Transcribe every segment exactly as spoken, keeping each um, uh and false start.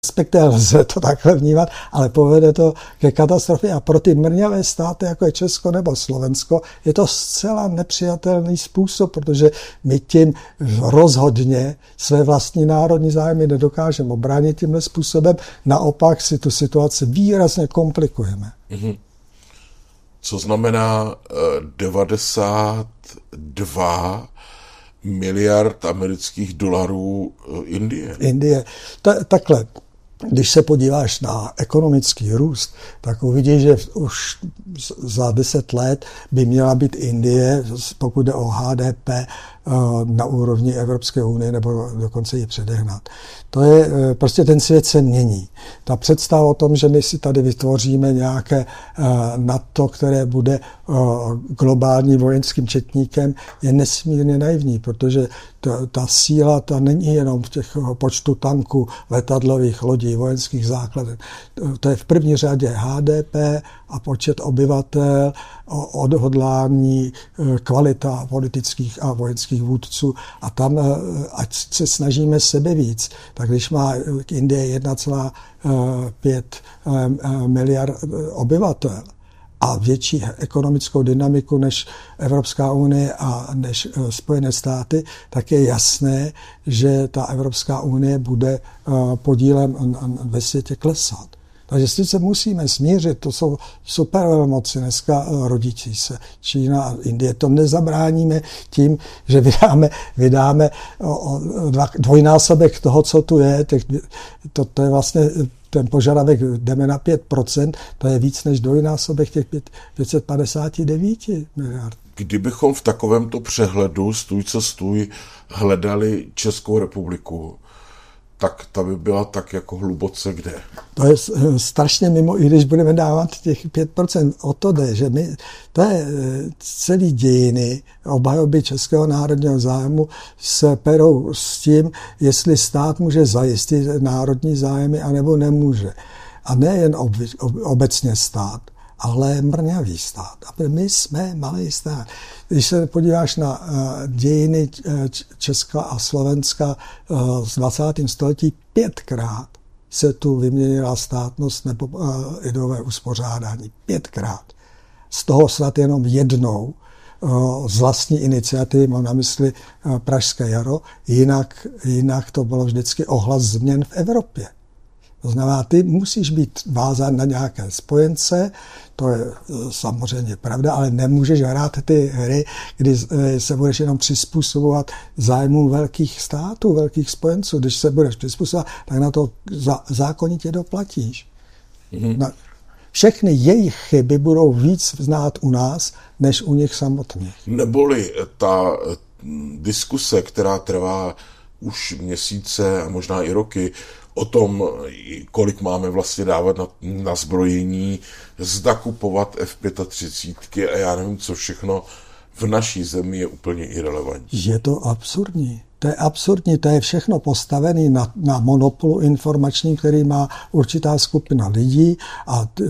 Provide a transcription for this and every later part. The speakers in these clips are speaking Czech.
respektive lze to takhle vnímat, ale povede to ke katastrofě a pro ty mrňavé státy, jako je Česko nebo Slovensko, je to zcela nepřijatelný způsob, protože my tím rozhodně své vlastní národní zájmy nedokážeme obránit tímhle způsobem, naopak si tu situaci výrazně komplikujeme. Mhm. Co znamená devadesát dva miliard amerických dolarů Indie? Indie. Ta, takhle, když se podíváš na ekonomický růst, tak uvidíš, že už za deset let by měla být Indie, pokud jde o H D P, na úrovni Evropské unie nebo dokonce ji předehnat. To je, prostě ten svět se mění. Ta představa o tom, že my si tady vytvoříme nějaké NATO, které bude globální vojenským četníkem, je nesmírně naivní, protože ta, ta síla ta není jenom v těch počtu tanků, letadlových lodí, vojenských základen. To je v první řadě H D P a počet obyvatel, odhodlání, kvalita politických a vojenských vůdců. A tam, ať se snažíme sebe víc, tak když má Indie jedna celá pět miliard obyvatel a větší ekonomickou dynamiku než Evropská unie a než Spojené státy, tak je jasné, že ta Evropská unie bude podílem ve světě klesat. Takže s tím se musíme smířit, to jsou supervelmoci dneska rodící se, Čína a Indie. To nezabráníme tím, že vydáme, vydáme dvojnásobek toho, co tu je. To, to je vlastně ten požadavek, jdeme na pět procent, to je víc než dvojnásobek těch pět set padesát devět miliard. Kdybychom v takovémto přehledu stůj co stůj hledali Českou republiku, tak ta by byla tak jako hluboce kde? To je strašně mimo, i když budeme dávat těch pět procent, o to jde, že my, to je celý dějiny obhajoby českého národního zájmu se perou s tím, jestli stát může zajistit národní zájmy, anebo nemůže. A nejen ob, ob, obecně stát, ale mrňavý stát. A my jsme malý stát. Když se podíváš na uh, dějiny Česka a Slovenska uh, z dvacátého století, pětkrát se tu vyměnila státnost nebo uh, ideové uspořádání. Pětkrát. Z toho snad jenom jednou uh, z vlastní iniciativy, mám na mysli uh, Pražské jaro, jinak, jinak to bylo vždycky ohlas změn v Evropě. To znamená, ty musíš být vázán na nějaké spojence, to je samozřejmě pravda, ale nemůžeš hrát ty hry, kdy se budeš jenom přizpůsobovat zájmům velkých států, velkých spojenců. Když se budeš přizpůsobovat, tak na to zákonitě doplatíš. Mm-hmm. Na, všechny jejich chyby budou víc znát u nás, než u nich samotných. Neboli ta diskuse, která trvá už měsíce a možná i roky, o tom, kolik máme vlastně dávat na, na zbrojení, zda kupovat F třicet pět a já nevím, co všechno v naší zemi je úplně irelevantní. Je to absurdní. To je absurdní, to je všechno postavené na, na monopolu informačním, který má určitá skupina lidí a t,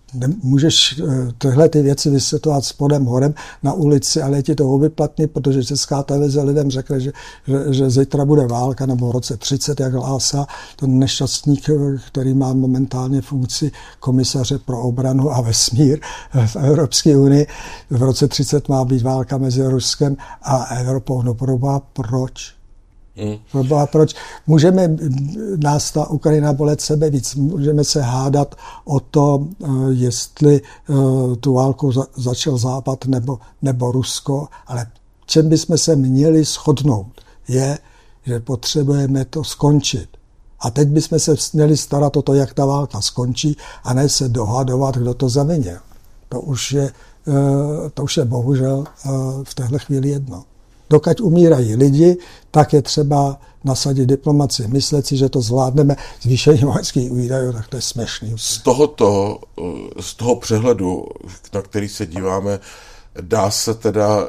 můžeš tyhle ty věci vysvětlovat spodem horem na ulici, ale je ti to vyplatný, protože Česká televize lidem řekne, že, že, že zítra bude válka nebo v roce třicet, jak hlásá ten nešťastník, který má momentálně funkci komisaře pro obranu a vesmír v Evropské unii. V roce třicet má být válka mezi Ruskem a Evropou. No proboha, proč? Hmm. Proč? Můžeme nás ta Ukrajina bolet sebe víc, můžeme se hádat o to, jestli tu válku začal Západ nebo, nebo Rusko, ale čem bychom se měli shodnout, je, že potřebujeme to skončit. A teď bychom se měli starat o to, jak ta válka skončí, a ne se dohadovat, kdo to zavinil. To už je, to už je bohužel v téhle chvíli jedno. Dokud umírají lidi, tak je třeba nasadit diplomaci. Myslet si, že to zvládneme zvýšením vojenských výdajů, tak to je směšný. Z tohoto, z toho přehledu, na který se díváme, dá se teda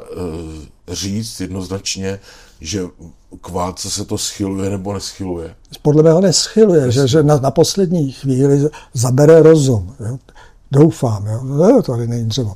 říct jednoznačně, že k válce se to schyluje nebo neschyluje? Podle mého neschyluje, že, že na, na poslední chvíli zabere rozum. Jo? Doufám, jo. No, to není třeba.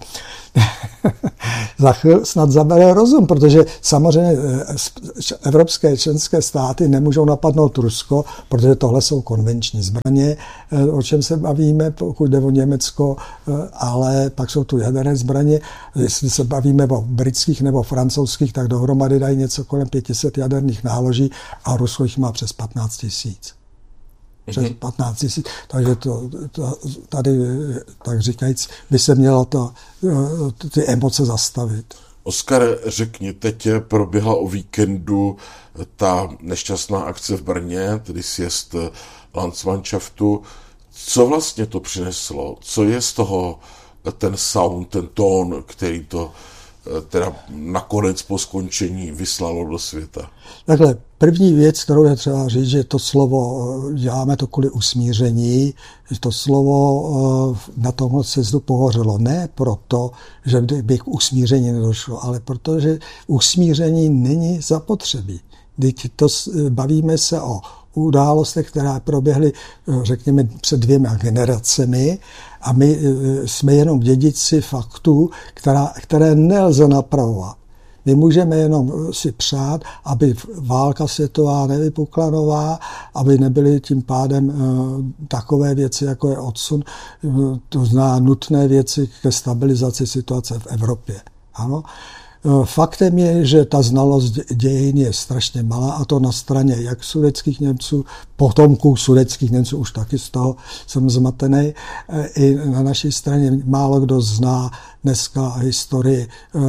Za chvíli snad zabere rozum, protože samozřejmě evropské členské státy nemůžou napadnout Rusko, protože tohle jsou konvenční zbraně, o čem se bavíme, pokud jde o Německo, ale pak jsou tu jaderné zbraně. Jestli se bavíme o britských nebo francouzských, tak dohromady dají něco kolem pět set jaderných náloží a Rusko jich má přes patnáct tisíc. Přes patnáct tisíc, takže to, to, tady, tak říkajíc, by se mělo to, ty emoce zastavit. Oskar, řekni, teď proběhla o víkendu ta nešťastná akce v Brně, tedy sjezd Landsmannschaftu. Co vlastně to přineslo? Co je z toho ten sound, ten tón, který to teda nakonec po skončení vyslalo do světa? Takhle, první věc, kterou je třeba říct, že to slovo, děláme to kvůli usmíření, že to slovo na tomhle sjezdu pohořelo. Ne proto, že by k usmíření nedošlo, ale protože usmíření není zapotřebí. Teď to bavíme se o událostech, které proběhly, řekněme, před dvěma generacemi a my jsme jenom dědici faktů, která, které nelze napravovat. My můžeme jenom si přát, aby válka světová nevypukla nová, aby nebyly tím pádem takové věci, jako je odsun, to znamená nutné věci ke stabilizaci situace v Evropě. Ano. Faktem je, že ta znalost dějin je strašně malá, a to na straně jak sudetských Němců, potomků sudetských Němců, už taky z toho jsem zmatený, i na naší straně málo kdo zná dneska historii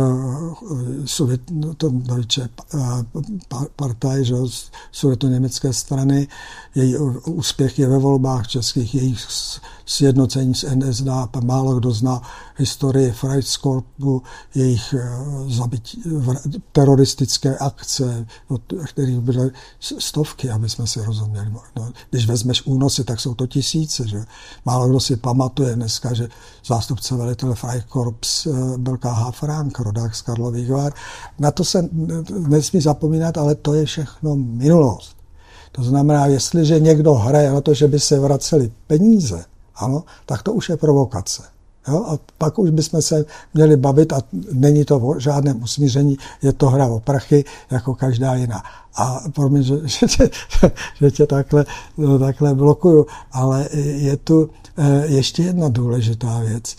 Sovět, to Deutsche Partei, že, sudetoněmecké strany. Její úspěch je ve volbách českých, jejich sjednocení s N S D A P. Málo kdo zná historii Freikorpsu, jejich zabití, teroristické akce, od kterých byly stovky, aby jsme si rozuměli. No, když vezmeš únosy, tak jsou to tisíce. Že? Málo kdo si pamatuje dneska, že zástupce velitele Freikorps byl K H. Frank, rodák z Karlových Var. Na to se nesmí zapomínat, ale to je všechno minulost. To znamená, jestliže někdo hraje na to, že by se vraceli peníze, ano, tak to už je provokace. Jo? A pak už bychom se měli bavit a není to o žádném usmíření, je to hra o prachy, jako každá jiná. A promiň, že, že, tě, že tě takhle, takhle blokuju, ale je tu ještě jedna důležitá věc.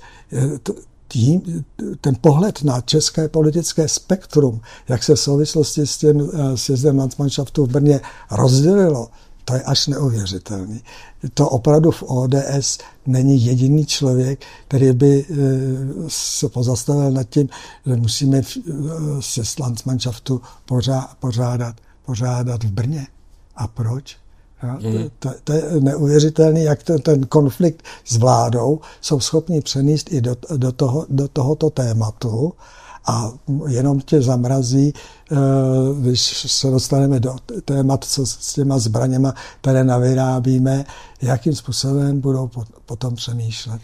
Tím, ten pohled na české politické spektrum, jak se v souvislosti s tím sjezdem Landsmannschaftu v Brně rozdělilo, to je až neuvěřitelný. To opravdu v O D S není jediný člověk, který by se pozastavil nad tím, že musíme sjezd Landsmannschaftu pořádat, pořádat v Brně. A proč? Ja, to, to je neuvěřitelný, jak ten, ten konflikt s vládou jsou schopni přenést i do, do, toho, do tohoto tématu a jenom tě zamrazí, když se dostaneme do témat, co s těma zbraněma, které navyrábíme, jakým způsobem budou potom přemýšlet.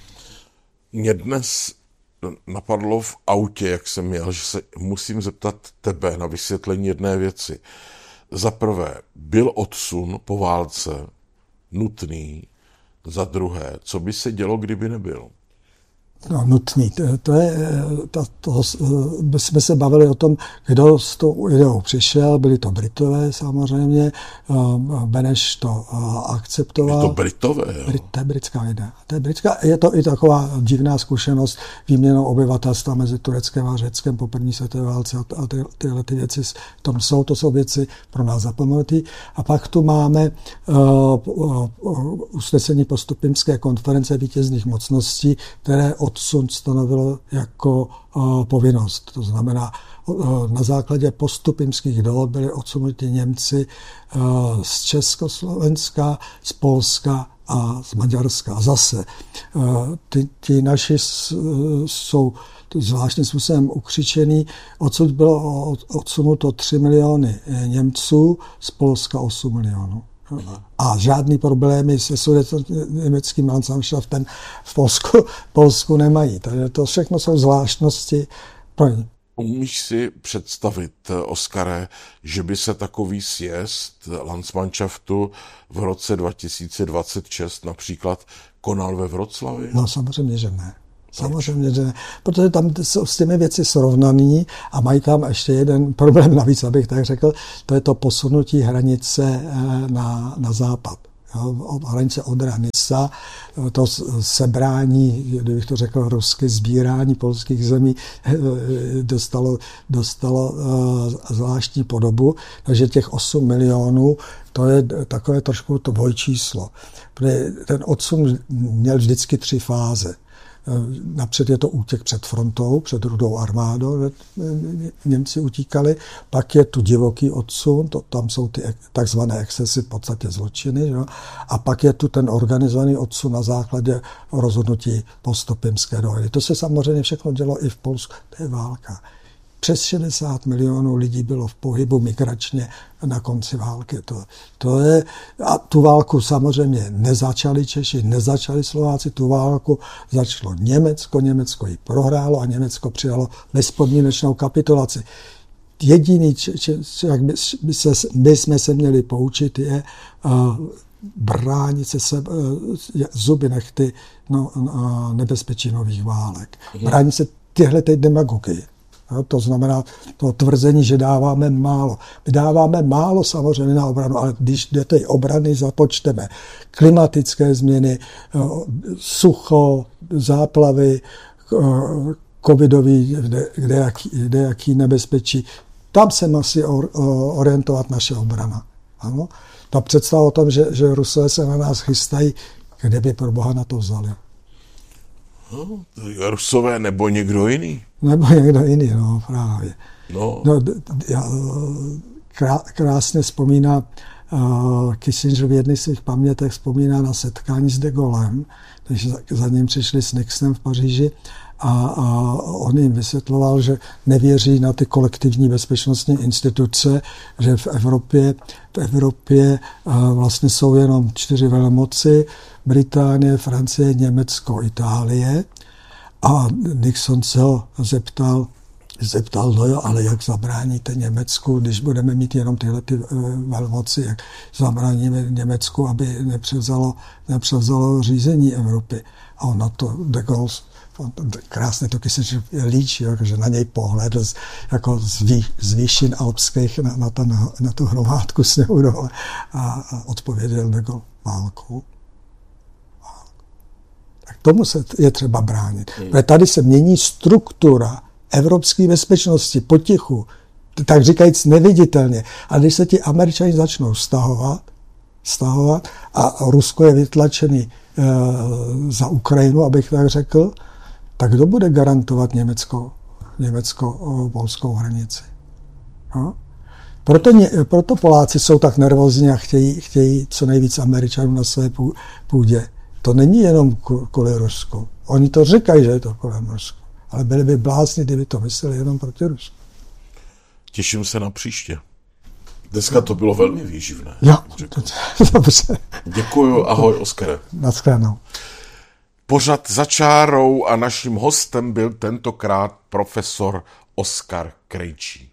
Mě dnes napadlo v autě, jak jsem měl, že se musím zeptat tebe na vysvětlení jedné věci. Za prvé, byl odsun po válce nutný? Za druhé, co by se dělo, kdyby nebyl? No, nutný. To, to je, to, to, jsme se bavili o tom, kdo s tou ideou přišel. Byli to Britové samozřejmě. Beneš to akceptoval. Je to Britové, jo? Brit, to je britská idea. To je, britská, je to i taková divná zkušenost výměnou obyvatelstva mezi Tureckem a Řeckem po první světové válce a ty, tyhle ty věci v tom jsou. To jsou věci pro nás zapomenutý. A pak tu máme uh, usnesení postupimské konference vítězných mocností, které odsun stanovilo jako uh, povinnost. To znamená, uh, na základě postupimských dohod byli odsunuti Němci uh, z Československa, z Polska a z Maďarska. A zase uh, ty, ty naši s, jsou zvláštním způsobem ukřičený. Odsud bylo odsunuto tři miliony Němců, z Polska osm milionů. A žádný problémy se sudetoněmeckým Landsmannschaftem v Polsku, Polsku nemají. Takže to všechno jsou zvláštnosti. Umíš si představit, Oskare, že by se takový sjezd Landsmannschaftu v roce dva tisíce dvacet šest například konal ve Vroclavi? No samozřejmě, že ne. Samozřejmě, že ne. Protože tam jsou s těmi věci srovnaný a mají tam ještě jeden problém navíc, abych tak řekl, to je to posunutí hranice na, na západ. Jo, hranice Odra-Nisa, to sebrání, kdybych to řekl rusky, sbírání polských zemí dostalo, dostalo zvláštní podobu, takže těch osm milionů, to je takové trošku to dvojčíslo. Ten odsun měl vždycky tři fáze. Napřed je to útěk před frontou, před Rudou armádou, Němci utíkali, pak je tu divoký odsun, to, tam jsou ty takzvané excesy, v podstatě zločiny, jo? A pak je tu ten organizovaný odsun na základě rozhodnutí postupimské dohody. To se samozřejmě všechno dělo i v Polsku, to je válka. Přes šedesát milionů lidí bylo v pohybu migračně na konci války. To, to je, a tu válku samozřejmě nezačali Češi, nezačali Slováci, tu válku začalo Německo, Německo ji prohrálo a Německo přijalo bezpodmínečnou kapitulaci. Jediný, č, č, jak by, by se, my jsme se měli poučit, je uh, bránit se, se uh, zuby nechty no, uh, nebezpečí nových válek. Bránit se tyhle demagogii. No, to znamená to tvrzení, že dáváme málo. My dáváme málo samozřejmě na obranu, ale když do té obrany započteme klimatické změny, sucho, záplavy, covidový, kde, kde, jaký, kde jaký nebezpečí, tam se musí orientovat naše obrana. Ano? Ta představa o tom, že, že Rusové se na nás chystají, kde by pro Boha na to vzali. No, Rusové nebo někdo jiný? Nebo někdo jiný, no právě. No. No, krá, krásně vzpomíná uh, Kissinger v jedných svých pamětech, vzpomíná na setkání s de Gaulem, takže za, za ním přišli s Nixonem v Paříži a, a on jim vysvětloval, že nevěří na ty kolektivní bezpečnostní instituce, že v Evropě, v Evropě uh, vlastně jsou jenom čtyři velmoci, Británie, Francie, Německo, Itálie. A Nixon se ho zeptal, zeptal, no jo, ale jak zabráníte Německu, když budeme mít jenom tyhle ty velmoci, jak zabráníme Německu, aby nepřevzalo, nepřevzalo řízení Evropy. A on na to de Gaulle, krásně to Kissinger líčí, že na něj pohledl z, jako z, vý, z výšin alpských na, na, ta, na, na tu hromádku sněhu dole a, a odpověděl de Gaulle válkou. Tak tomu se je třeba bránit. Hmm. Tady se mění struktura evropské bezpečnosti potichu, tak říkajíc neviditelně. A když se ti Američani začnou stahovat, stahovat a Rusko je vytlačený e, za Ukrajinu, abych tak řekl, tak kdo bude garantovat Německo, německo-polskou hranici? No? Proto, proto Poláci jsou tak nervózní a chtějí, chtějí co nejvíc Američanů na své půdě. To není jenom kvůli Rusku. Oni to říkají, že je to kvůli Rusku. Ale byli by blázni, kdyby to mysleli jenom proti Rusku. Těším se na příště. Dneska to bylo velmi výživné. Jo, dobře. Děkuju, ahoj, Oskare. Naschledanou. Pořad Za čárou a naším hostem byl tentokrát profesor Oskar Krejčí.